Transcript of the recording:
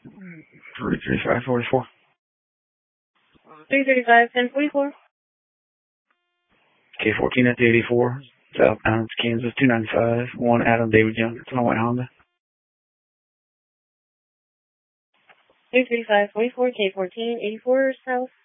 33544. 335 1044. K14 at the 84, southbound Kansas 295, 1 Adam David Young, Runway Honda. 335 44, K14 84 south.